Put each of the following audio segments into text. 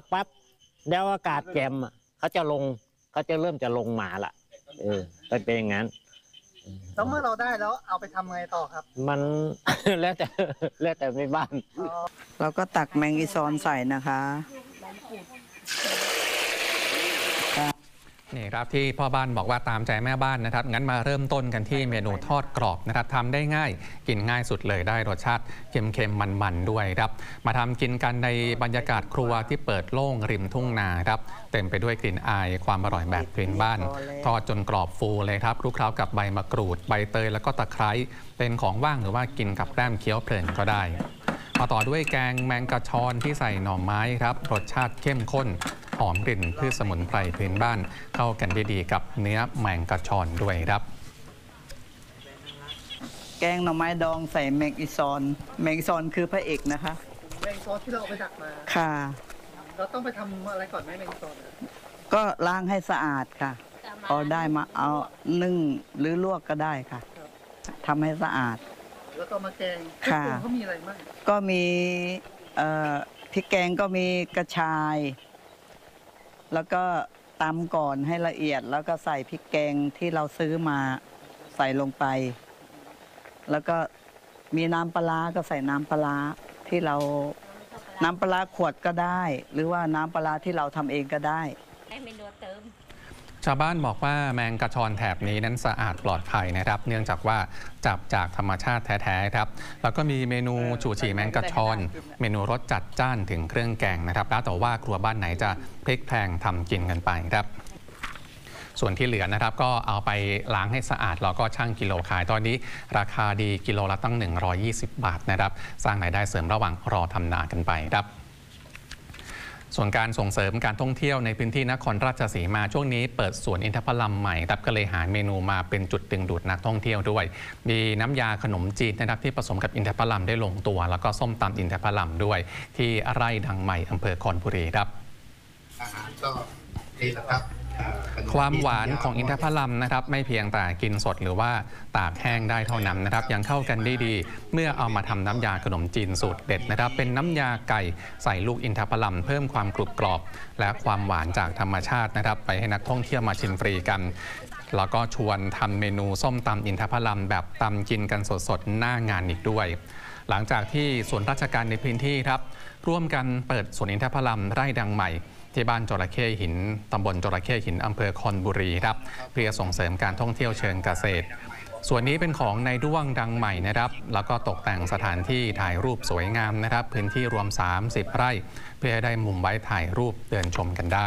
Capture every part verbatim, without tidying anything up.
ปั๊บแล้วอากาศแจ่มเขาจะลงเขาจะเริ่มจะลงมาละเออเป็นอย่างนั้นแล้วเมื่อเราได้แล้วเอาไปทำไงต่อครับมัน แล้วแต่แล้วแต่ในบ้านเราก็ตักแมงอีซอนใส่นะคะนี่ครับที่พ่อบ้านบอกว่าตามใจแม่บ้านนะครับงั้นมาเริ่มต้นกันที่เมนูทอดกรอบนะครับทำได้ง่ายกินง่ายสุดเลยได้รสชาติเค็มๆมันๆด้วยครับมาทำกินกันในบรรยากาศครัวที่เปิดโล่งริมทุ่งนาครับเต็มไปด้วยกลิ่นอายความอร่อยแบบพื้นบ้านทอดจนกรอบฟูเลยครับคลุกเคล้ากับใบมะกรูดใบเตยแล้วก็ตะไคร้เป็นของว่างหรือว่ากินกับแกล้มเคี้ยวเพลินก็ได้มาต่อด้วยแกงแมงกะชอนที่ใส่หน่อไม้ครับรสชาติเข้มข้นหอมกลิ่นพืชสมุนไพรพื้นบ้านเข้ากันได้ดีกับเนื้อแมงกะชอนด้วยครับแกงหน่อไม้ดองใส่แมงอีซอนแมงอีซอนคือพระเอกนะคะแมงซอนที่เราเอาไปดักมาค่ะเราต้องไปทำอะไรก่อนไหมแมงซอนก็ล้างให้สะอาดค่ะพอได้มาเอานึ่งหรือลวกก็ได้ค่ะทำให้สะอาดแล้วก็มาแกงค่ะเขามีอะไรบ้างก็มีพริกแกงก็มีกระชายแล้วก็ตำก่อนให้ละเอียดแล้วก็ใส่พริกแกงที่เราซื้อมาใส่ลงไปแล้วก็มีน้ำปลาก็ใส่น้ำปลาที่เราน้ำปลาขวดก็ได้หรือว่าน้ำปลาที่เราทำเองก็ได้เมนูเติมชาวบ้านบอกว่าแมงกะชอนแถบนี้นั้นสะอาดปลอดภัยนะครับเนื่องจากว่าจับจากธรรมชาติแท้ๆครับแล้วก็มีเมนูชูชีแมงกะชอนเมนูรสจัดจ้านถึงเครื่องแกงนะครับแล้วแต่ว่าครัวบ้านไหนจะพลิกแพลงทำกินกันไปครับส่วนที่เหลือนะครับก็เอาไปล้างให้สะอาดแล้วก็ชั่งกิโลขายตอนนี้ราคาดีกิโลละตั้งหนึ่งร้อยยี่สิบบาทนะครับสร้างรายได้เสริมระหว่างรอทำนากันไปครับส่วนการส่งเสริมการท่องเที่ยวในพื้นที่นครราชสีมาช่วงนี้เปิดสวนอินทผลัมใหม่ครับก็เลยหาเมนูมาเป็นจุดดึงดูดนักท่องเที่ยวด้วยมีน้ำยาขนมจีนนะครับที่ผสมกับอินทผลัมได้ลงตัวแล้วก็ส้มตำอินทผลัมด้วยที่ไร่ดังใหม่อำเภอคอนบุรีครับอาหารก็ดีนะครับความหวานของอินทผลัมนะครับไม่เพียงแต่กินสดหรือว่าตากแห้งได้เท่านั้นนะครับยังเข้ากันได้ดีเมื่อเอามาทำน้ำยาขนมจีนสูตรเด็ดนะครับเป็นน้ำยาไก่ใส่ลูกอินทผลัมเพิ่มความกรุบกรอบและความหวานจากธรรมชาตินะครับไปให้นักท่องเที่ยวมาชิมฟรีกันแล้วก็ชวนทำเมนูส้มตำอินทผลัมแบบตำกินกันสดๆหน้างานอีกด้วยหลังจากที่ส่วนราชการในพื้นที่ครับร่วมกันเปิดสวนอินทผลัมไร่ดังใหม่ที่บ้านจระเข้หินตำบลจระเข้หินอำเภอคอนบุรีครับเพื่อส่งเสริมการท่องเที่ยวเชิงเกษตรส่วนนี้เป็นของในด้วงดังใหม่นะครับแล้วก็ตกแต่งสถานที่ถ่ายรูปสวยงามนะครับพื้นที่รวมสามสิบไร่เพื่อให้ได้มุมไว้ถ่ายรูปเดินชมกันได้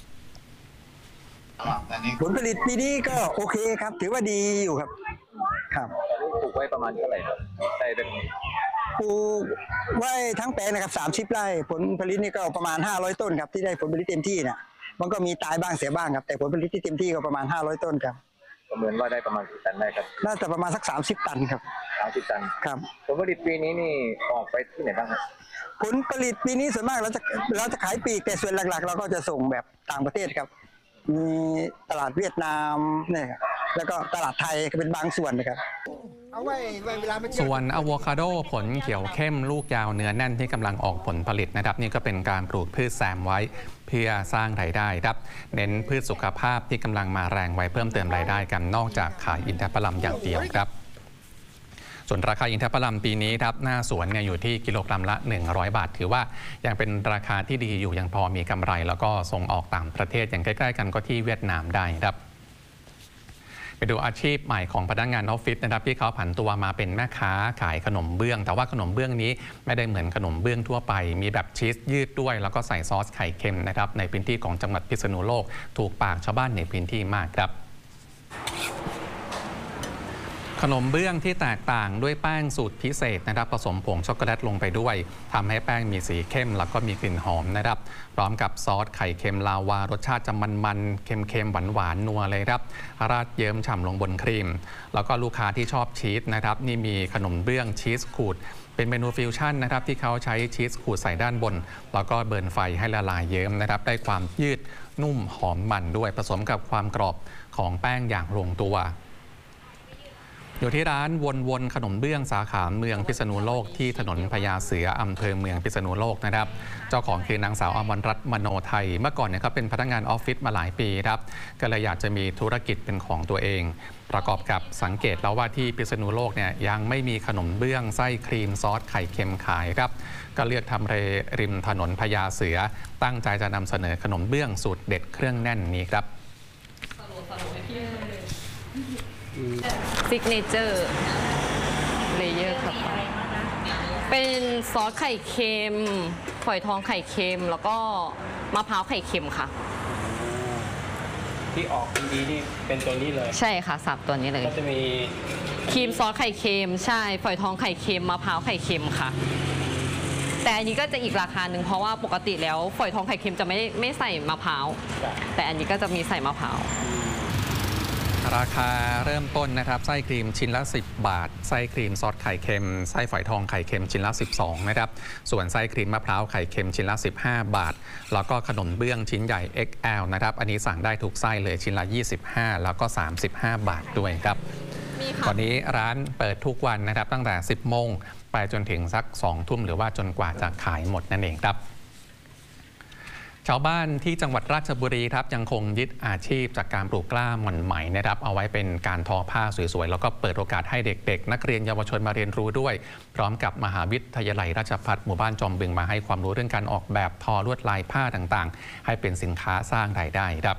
ผลผลิตปีนี้ก็โอเคครับถือว่าดีอยู่ครับครับปลูกไว้ประมาณเท่าไหร่ครับได้เป็นปลูกไว้ทั้งแปลงนะครับสามสิบไร่ผลผลิตนี่ก็ประมาณห้าร้อยต้นครับที่ได้ผลผลิตเต็มที่นะมันก็มีตายบ้างเสียบ้างครับแต่ผลผลิตที่เต็มที่ก็ประมาณห้าร้อยต้นครับประเมินว่าได้ประมาณกี่ตันได้ครับน่าจะประมาณสักสามสิบตันครับสามสิบตันครับผลผลิตปีนี้นี่ออกไปที่ไหนบ้างครับผลผลิตปีนี้ส่วนมากเราจะเราจะขายปลีกแต่ส่วนหลักๆเราก็จะส่งแบบต่างประเทศครับมีตลาดเวียดนามเนี่ยแล้วก็ตลาดไทยก็เป็นบางส่วนนะครับส่วนอะโวคาโดผลเขียวเข้มลูกยาวเนื้อแน่นที่กำลังออกผลผลิตนะครับนี่ก็เป็นการปลูกพืชแซมไว้เพื่อสร้างรายได้ครับเน้นพืชสุขภาพที่กำลังมาแรงไว้เพิ่มเติมรายได้กันนอกจากขายอินทผลัมอย่างเดียวครับส่วนราคาอินทผลัมปีนี้ครับหน้าสวนเนี่ยอยู่ที่กิโลกรัมละหนึ่งร้อยบาทถือว่ายังเป็นราคาที่ดีอยู่ยังพอมีกำไรแล้วก็ส่งออกต่างประเทศอย่างใกล้ๆกันก็ที่เวียดนามได้ครับไปดูอาชีพใหม่ของพนักงานออฟฟิศนะครับที่เขาผันตัวมาเป็นแม่ค้าขายขนมเบื้องแต่ว่าขนมเบื้องนี้ไม่ได้เหมือนขนมเบื้องทั่วไปมีแบบชีสยืดด้วยแล้วก็ใส่ซอสไข่เค็มนะครับในพื้นที่ของจังหวัดพิษณุโลกถูกปากชาวบ้านในพื้นที่มากครับขนมเบื้องที่แตกต่างด้วยแป้งสูตรพิเศษนะครับผสมผงช็อกโกแลตลงไปด้วยทำให้แป้งมีสีเข้มแล้วก็มีกลิ่นหอมนะครับพร้อมกับซอสไข่เค็มลาวารสชาติจะมันๆเค็มๆหวานๆนัวเลยครับราดเยิ้มฉ่ำลงบนครีมแล้วก็ลูกค้าที่ชอบชีสนะครับนี่มีขนมเบื้องชีสขูดเป็นเมนูฟิวชั่นนะครับที่เขาใช้ชีสขูดใส่ด้านบนแล้วก็เบิร์นไฟให้ละลายเยิ้มนะครับได้ความยืดนุ่มหอมมันด้วยผสมกับความกรอบของแป้งอย่างลงตัวอยู่ที่ร้านวนๆขนมเบื้องสาขาเมืองพิษณุโลกที่ถนนพญาเสืออำเภอเมืองพิษณุโลกนะครับเจ้าของคือนางสาวอมรรัตน์มโนไทยเมื่อก่อนเนี่ยเขาเป็นพนักงานออฟฟิศมาหลายปีครับก็เลยอยากจะมีธุรกิจเป็นของตัวเองประกอบกับสังเกตแล้วว่าที่พิษณุโลกเนี่ยยังไม่มีขนมเบื้องไส้ครีมซอสไข่เค็มขายครับก็เลือกทำเลริมถนนพญาเสือตั้งใจจะนำเสนอขนมเบื้องสูตรเด็ดเครื่องแน่นนี้ครับซิกเนเจอร์เลเยอร์ครับเป็นซอสไข่เค็มฝอยทองไข่เค็มแล้วก็มะพร้าวไข่เค็มค่ะที่ออกดีๆนี่เป็นตัวนี้เลยใช่ค่ะสับตัวนี้เลยก็จะมีครีมซอสไข่เค็มใช่ฝอยทองไข่เค็มมะพร้าวไข่เค็มค่ะแต่อันนี้ก็จะอีกราคาหนึ่งเพราะว่าปกติแล้วฝอยทองไข่เค็มจะไม่ไม่ใส่มะพร้าวแต่อันนี้ก็จะมีใส่มะพร้าวราคาเริ่มต้นนะครับไส้ครีมชิ้นละสิบบาทไส้ครีมซอสไข่เค็มไส้ฝอยทองไข่เค็มชิ้นละสิบสองนะครับส่วนไส้ครีมมะพร้าวไข่เค็มชิ้นละสิบห้าบาทแล้วก็ขนมเบื้องชิ้นใหญ่ เอ็กซ์ แอล นะครับอันนี้สั่งได้ทุกไส้เลยชิ้นละยี่สิบห้าแล้วก็สามสิบห้าบาทด้วยครับตอนนี้ร้านเปิดทุกวันนะครับตั้งแต่สิบโมงไปจนถึงสักสองทุ่มหรือว่าจนกว่าจะขายหมดนั่นเองครับชาวบ้านที่จังหวัดราชบุรีครับยังคงยึดอาชีพจากการปลูกกล้าหม่อนไหมนะครับเอาไว้เป็นการทอผ้าสวยๆแล้วก็เปิดโอกาสให้เด็กๆนักเรียนเยาวชนมาเรียนรู้ด้วยพร้อมกับมหาวิทยาลัยราชภัฏหมู่บ้านจอมบึงมาให้ความรู้เรื่องการออกแบบทอลวดลายผ้าต่างๆให้เป็นสินค้าสร้างรายได้ครับ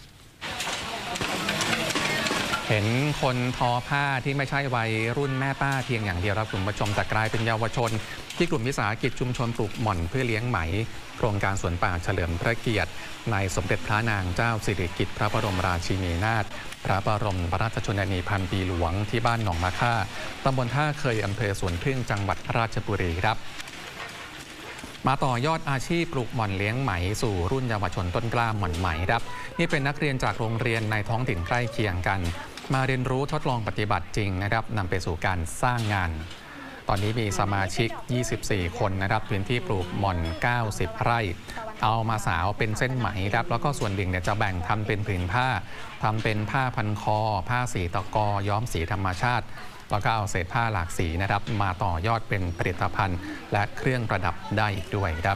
เห็นคนทอผ้าที่ไม่ใช่วัยรุ่นแม่ป้าเพียงอย่างเดียวครับกลุ่มผู้ชมจะกลายเป็นเยาวชนที่กลุ่มวิสาหกิจชุมชนปลูกหม่อนเพื่อเลี้ยงไหมโครงการสวนป่าเฉลิมพระเกียรติในสมเด็จพระนางเจ้าสิริกิติ์พระบรมราชินีนาถพระบรมราชชนนีพันปีหลวงที่บ้านหนองมะค่าตำบลท่าเคยอำเภอสวนพึ่งจังหวัดราชบุรีครับมาต่อยอดอาชีพปลูกหม่อนเลี้ยงไหมสู่รุ่นเยาวชนต้นกล้าหม่อนไหมครับนี่เป็นนักเรียนจากโรงเรียนในท้องถิ่นใกล้เคียงกันมาเรียนรู้ทดลองปฏิบัติจริงนะครับนำไปสู่การสร้างงานตอนนี้มีสมาชิกยี่สิบสี่คนนะครับพื้นที่ปลูกหม่อนเก้าสิบไร่เอามาสาวเป็นเส้นไหมครับแล้วก็ส่วนหนึ่งเนี่ยจะแบ่งทำเป็นผืนผ้าทำเป็นผ้าพันคอผ้าสีตะกอย้อมสีธรรมชาติแล้วก็เอาเศษผ้าหลากสีนะครับมาต่อยอดเป็นผลิตภัณฑ์และเครื่องประดับได้อีกด้วยครับ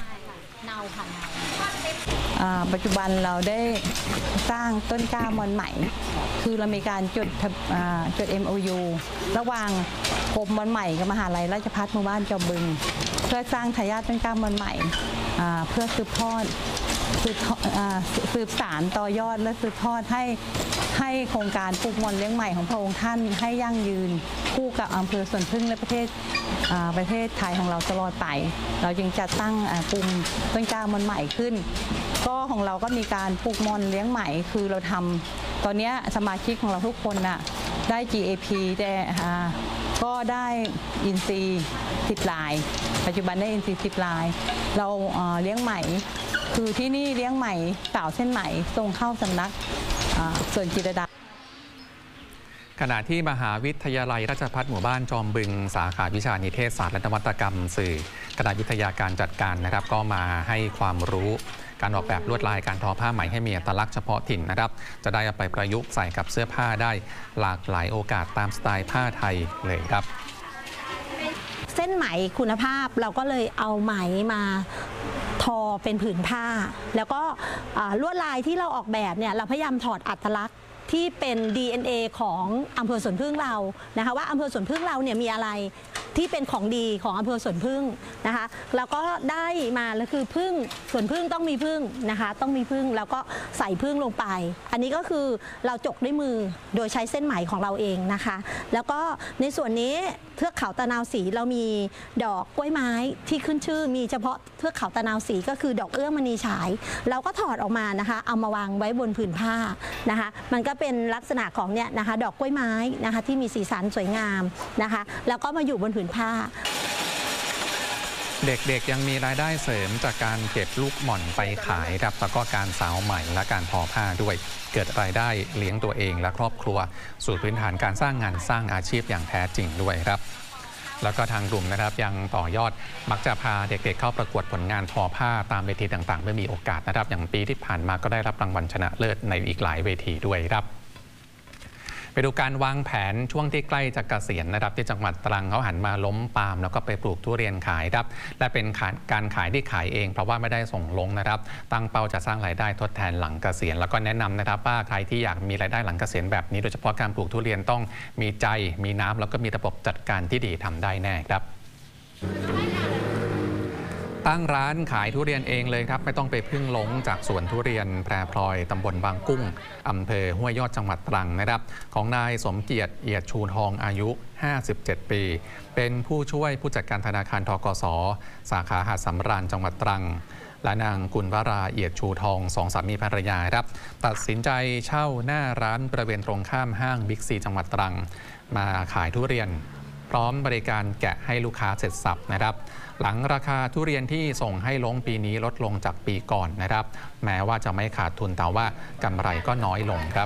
ปัจจุบันเราได้สร้างต้นกล้าหม่อนไหมคือเรามีการจดจด เอ็ม โอ ยู ระหว่างกรมหม่อนไหมกับมหาลัยราชภัฏหมู่บ้านจอมบึงเพื่อสร้างทายาทต้นกล้าหม่อนไหมเพื่อสืบทอดสืบสืบสารต่อยอดและสืบทอดให้ให้โครงการปลูกหม่อนเลี้ยงไหมของพระองค์ท่านให้ยั่งยืนคู่กับอำเภอสวนพึ่งและประเทศประเทศไทยของเราตลอดไปเราจึงจัดตั้งกลุ่มต้นกล้าหม่อนไหมขึ้นก็ของเราก็มีการปลูกหม่อนเลี้ยงไหมคือเราทำตอนนี้สมาชิกของเราทุกคนน่ะได้ จี เอ พี แต่ก็ได้อินซีสิบรายปัจจุบันได้อินซีสิบรายเราเลี้ยงไหมคือที่นี่เลี้ยงไหมสาวเส้นไหมส่งเข้าสำนักส่วนจิตรดาขณะที่มหาวิทยาลัยราชภัฏหมู่บ้านจอมบึงสาขาวิชานิเทศศาสตร์และนวัตกรรมสื่อคณะวิทยาการจัดการนะครับก็มาให้ความรู้การออกแบบลวดลายการทอผ้าไหมให้มีอัตลักษณ์เฉพาะถิ่นนะครับจะได้เอาไปประยุกต์ใส่กับเสื้อผ้าได้หลากหลายโอกาสตามสไตล์ผ้าไทยเลยครับเส้นไหมคุณภาพเราก็เลยเอาไหมมาทอเป็นผืนผ้าแล้วก็ลวดลายที่เราออกแบบเนี่ยเราพยายามถอดอัตลักษณ์ที่เป็น ดี เอ็น เอ ของอำเภอสวนพึ่งเรานะคะว่าอำเภอสวนพึ่งเราเนี่ยมีอะไรที่เป็นของดีของอำเภอสวนพึ่งนะคะแล้วก็ได้มาแล้วคือพึ่งสวนพึ่งต้องมีพึ่งนะคะต้องมีพึ่งแล้วก็ใส่พึ่งลงไปอันนี้ก็คือเราจกด้วยมือโดยใช้เส้นไหมของเราเองนะคะแล้วก็ในส่วนนี้เทือกเขาตะนาวศรีเรามีดอกกล้วยไม้ที่ขึ้นชื่อมีเฉพาะเทือกเขาตะนาวศรีก็คือดอกเอื้อมณีฉายเราก็ถอดออกมานะคะเอามาวางไว้บนผืนผ้านะคะมันก็เป็นลักษณะของเนี่ยนะคะดอกกล้วยไม้นะคะที่มีสีสันสวยงามนะคะแล้วก็มาอยู่บนผืนผ้าเด็กๆยังมีรายได้เสริมจากการเก็บลูกหม่อนไปขายครับแล้วก็การสาวไหมและการทอผ้าด้วยเกิดรายได้เลี้ยงตัวเองและครอบครัวสู่พื้นฐานการสร้างงานสร้างอาชีพอย่างแท้จริงด้วยครับแล้วก็ทางกลุ่มนะครับยังต่อยอดมักจะพาเด็กๆเข้าประกวดผลงานทอผ้าตามเวทีต่างๆเมื่อมีโอกาสนะครับอย่างปีที่ผ่านมาก็ได้รับรางวัลชนะเลิศในอีกหลายเวทีด้วยครับไปดูการวางแผนช่วงที่ใกล้จะเกษียณนะครับที่จังหวัดตรังเขาหันมาล้มปาล์มแล้วก็ไปปลูกทุเรียนขายครับและเป็นการขายที่ขายเองเพราะว่าไม่ได้ส่งลงนะครับตั้งเป้าจะสร้างรายได้ทดแทนหลังเกษียณแล้วก็แนะนำนะครับว่าใครที่อยากมีรายได้หลังเกษียณแบบนี้โดยเฉพาะการปลูกทุเรียนต้องมีใจมีน้ำแล้วก็มีระบบจัดการที่ดีทำได้แน่ครับตั้งร้านขายทุเรียนเองเลยครับไม่ต้องไปพึ่งลงจากสวนทุเรียนแพรพลอยตำบลบางกุ้งอำเภอห้วยยอดจังหวัดตรังนะครับของนายสมเกียรติเอียดชูทองอายุห้าสิบเจ็ดปีเป็นผู้ช่วยผู้จัดการธนาคารธกส.สาขาหาดสำราญจังหวัดตรังและนางกุลวราเอียดชูทองสองสามีภรรยาครับตัดสินใจเช่าหน้าร้านบริเวณตรงข้ามห้างบิ๊กซีจังหวัดตรังมาขายทุเรียนพร้อมบริการแกะให้ลูกค้าเสร็จสับนะครับหลังราคาทุเรียนที่ส่งให้ลงปีนี้ลดลงจากปีก่อนนะครับแม้ว่าจะไม่ขาดทุนแต่ว่ากำไรก็น้อยลงครับ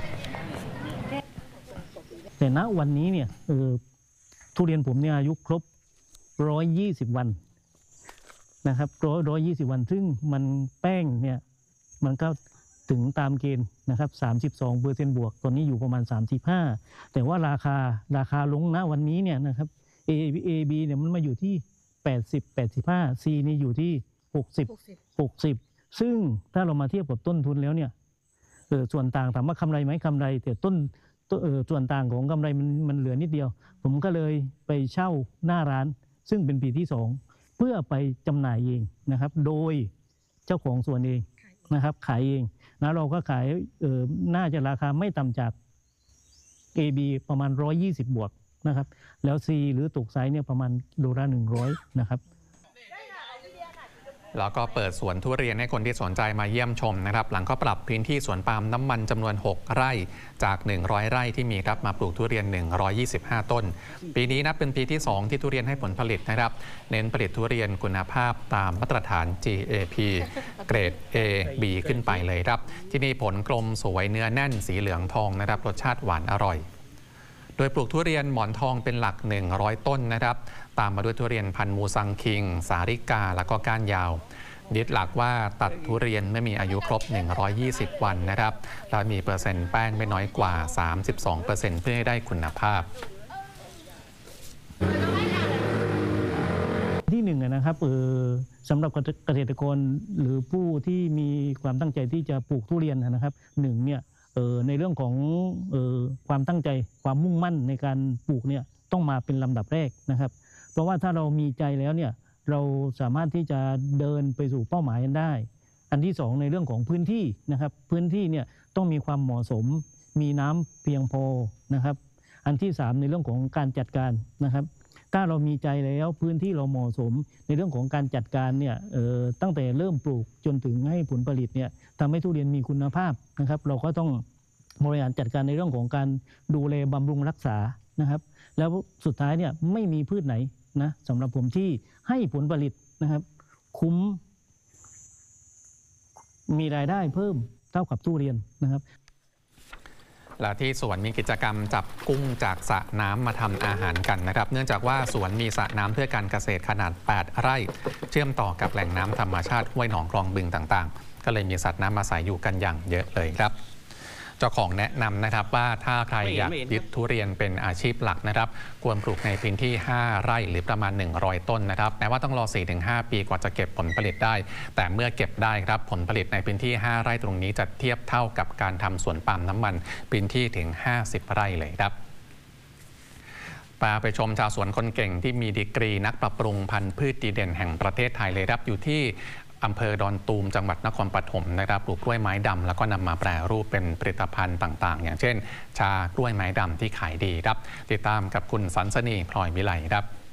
แต่ณวันนี้เนี่ยเออทุเรียนผมเนี่ยอายุครบหนึ่งร้อยยี่สิบวันนะครับหนึ่งร้อยยี่สิบวันซึ่งมันแป้งเนี่ยมันก็ถึงตามเกณฑ์นะครับสามสิบสองเปอร์เซ็นต์บวกตอนนี้อยู่ประมาณสามสิบห้าแต่ว่าราคาราคาลงณวันนี้เนี่ยนะครับ A A B เนี่ยมันมาอยู่ที่แปดสิบ แปดสิบห้า C นี่อยู่ที่หกสิบ หกสิบซึ่งถ้าเรามาเทียบกับต้นทุนแล้วเนี่ยเออส่วนต่างถามว่ากำไรไหมกำไรแต่ต้นเออส่วนต่างของกำไรมันมันเหลือนิดเดียวผมก็เลยไปเช่าหน้าร้านซึ่งเป็นปีที่สองเพื่อไปจำหน่ายเองนะครับโดยเจ้าของสวนเองนะครับขายเองนะเราก็ขายเออน่าจะราคาไม่ต่ำจาก เอ บี ประมาณหนึ่งร้อยยี่สิบบวกนะครับแล้ว C หรือตกไซส์เนี่ยประมาณโลละหนึ่งร้อยนะครับแล้วก็เปิดสวนทุเรียนให้คนที่สนใจมาเยี่ยมชมนะครับหลังก็ปรับพื้นที่สวนปาล์มน้ำมันจำนวนหกไร่จากหนึ่งร้อยไร่ที่มีครับมาปลูกทุเรียนหนึ่งร้อยยี่สิบห้าต้นปีนี้นับเป็นปีที่สองที่ทุเรียนให้ผลผลิตนะครับเน้นผลิตทุเรียนคุณภาพตามมาตรฐาน จี เอ พี เกรด เอ บี ขึ้นไปเลยครับที่นี่ผลกลมสวยเนื้อแน่นสีเหลืองทองนะครับรสชาติหวานอร่อยโดยปลูกทุเรียนหมอนทองเป็นหลักหนึ่งร้อยต้นนะครับตามมาด้วยทุเรียนพันธุ์มูซังคิงสาริกาแล้วก็ก้านยาวยึดหลักว่าตัดทุเรียนไม่มีอายุครบหนึ่งร้อยยี่สิบวันนะครับและมีเปอร์เซ็นต์แป้งไม่น้อยกว่า สามสิบสองเปอร์เซ็นต์ เพื่อให้ได้คุณภาพที่หนึ่งนะครับเออสำหรับเกษตรกรหรือผู้ที่มีความตั้งใจที่จะปลูกทุเรียนนะครับหนึ่งเนี่ยเออในเรื่องของเออความตั้งใจความมุ่งมั่นในการปลูกเนี่ยต้องมาเป็นลำดับแรกนะครับเพราะว่าถ้าเรามีใจแล้วเนี่ยเราสามารถที่จะเดินไปสู่เป้าหมายกันได้อันที่สองในเรื่องของพื้นที่นะครับพื้นที่เนี่ยต้องมีความเหมาะสมมีน้ำเพียงพอนะครับอันที่สามในเรื่องของการจัดการนะครับถ้าเรามีใจแล้วพื้นที่เราเหมาะสมในเรื่องของการจัดการเนี่ยเอ่อตั้งแต่เริ่มปลูกจนถึงให้ผลผลิตเนี่ยทำให้ทุเรียนมีคุณภาพนะครับเราก็ต้องบริหารจัดการในเรื่องของการดูแลบำรุงรักษานะครับแล้วสุดท้ายเนี่ยไม่มีพืชไหนนะสำหรับผมที่ให้ผลผลิตนะครับคุ้มมีรายได้เพิ่มเท่ากับทุเรียนนะครับและที่สวนมีกิจกรรมจับกุ้งจากสระน้ำมาทำอาหารกันนะครับเนื่องจากว่าสวนมีสระน้ำเพื่อการเกษตรขนาดแปดไร่เชื่อมต่อกับแหล่งน้ำธรรมชาติห้วยหนองคลองบึงต่างๆก็เลยมีสัตว์น้ำอาศัยอยู่กันอย่างเยอะเลยครับเจ้าของแนะนำนะครับว่าถ้าใครอยากยึดทุเรียนเป็นอาชีพหลักนะครับควรปลูกในพื้นที่ห้าไร่หรือประมาณหนึ่งร้อยต้นนะครับแม้ว่าต้องรอ สี่ถึงห้า ปีกว่าจะเก็บผลผลิตได้แต่เมื่อเก็บได้ครับผลผลิตในพื้นที่ห้าไร่ตรงนี้จะเทียบเท่ากับการทำสวนปาล์มน้ำมันพื้นที่ถึงห้าสิบไร่เลยครับพาไปชมชาวสวนคนเก่งที่มีดีกรีนักปรับปรุงพันธุ์พืชดีเด่นแห่งประเทศไทยเลยครับอยู่ที่อำเภอดอนตูมจังหวัดนครปฐมนะครับปลูกกล้วยไม้ดำแล้วก็นำมาแปรรูปเป็นผลิตภัณฑ์ต่างๆอย่างเช่นชากล้วยไม้ดำที่ขายดีครับติดตามกับคุณสันสนีพลอยวิไลครับ